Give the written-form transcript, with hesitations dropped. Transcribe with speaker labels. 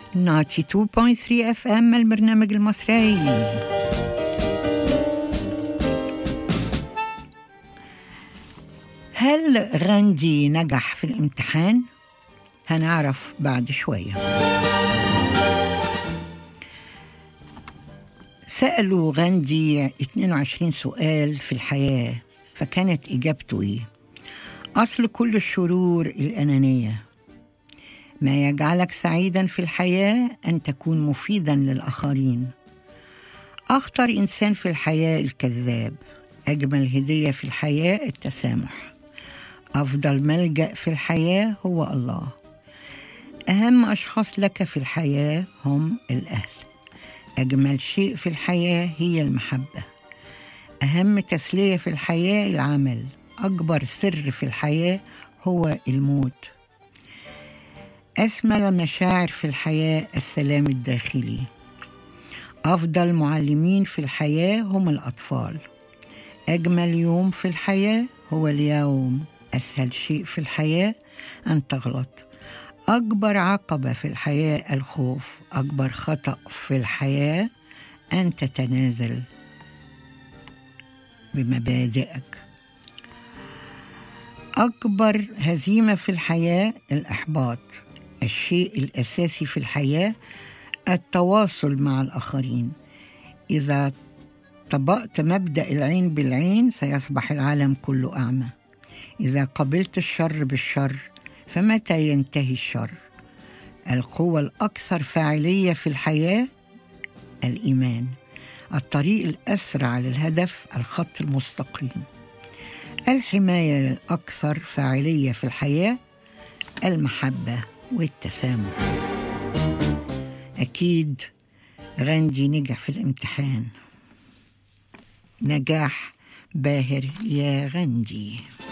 Speaker 1: 92.3 FM البرنامج المصري. هل غاندي نجح في الامتحان؟ هنعرف بعد شوية. سألوا غاندي 22 سؤال في الحياة، فكانت إجابته إيه؟ أصل كل الشرور الأنانية. ما يجعلك سعيداً في الحياة أن تكون مفيداً للآخرين. أخطر إنسان في الحياة الكذاب. أجمل هدية في الحياة التسامح. أفضل ملجأ في الحياة هو الله. أهم أشخاص لك في الحياة هم الأهل. أجمل شيء في الحياة هي المحبة. أهم تسلية في الحياة العمل. أكبر سر في الحياة هو الموت. أسمى المشاعر في الحياة السلام الداخلي. أفضل معلمين في الحياة هم الأطفال. أجمل يوم في الحياة هو اليوم. أسهل شيء في الحياة أن تغلط. أكبر عقبة في الحياة الخوف. أكبر خطأ في الحياة أن تتنازل بمبادئك. أكبر هزيمة في الحياة الإحباط. الشيء الأساسي في الحياة التواصل مع الآخرين. إذا طبقت مبدأ العين بالعين سيصبح العالم كله أعمى. إذا قبلت الشر بالشر فمتى ينتهي الشر؟ القوة الأكثر فاعلية في الحياة الإيمان. الطريق الأسرع للهدف الخط المستقيم. الحماية الأكثر فاعلية في الحياة المحبة والتسامح. أكيد غاندي نجح في الامتحان. نجاح باهر يا غاندي.